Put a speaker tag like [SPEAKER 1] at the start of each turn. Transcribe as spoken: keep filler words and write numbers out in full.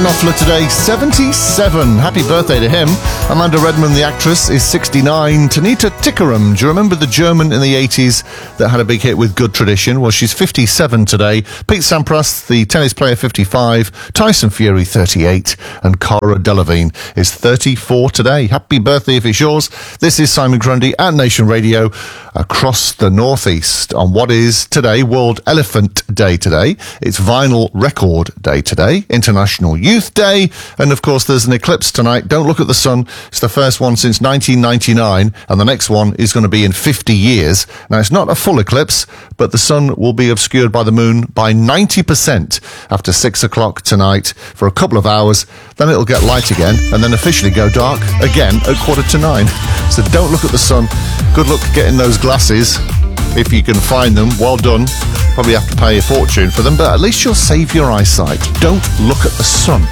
[SPEAKER 1] Knopfler today, seventy-seven. Happy birthday to him. Amanda Redman, the actress, is sixty-nine. Tanita Tikaram, do you remember the German in the eighties that had a big hit with Good Tradition? Well, she's fifty-seven today. Pete Sampras, the tennis player, fifty-five. Tyson Fury, thirty-eight. And Cara Delevingne is thirty-four today. Happy birthday if it's yours. This is Simon Grundy at Nation Radio across the Northeast on what is today World Elephant Day today. It's Vinyl Record Day today. International Youth Day. And of course, there's an eclipse tonight. Don't look at the sun. It's the first one since nineteen ninety-nine. And the next one is going to be in fifty years. Now, it's not a full eclipse, but the sun will be obscured by the moon by ninety percent after six o'clock tonight for a couple of hours. Then it'll get light again and then officially go dark again at quarter to nine. So don't look at the sun. Good luck getting those glasses. If you can find them, well done. Probably have to pay a fortune for them, but at least you'll save your eyesight. Don't look at the sun.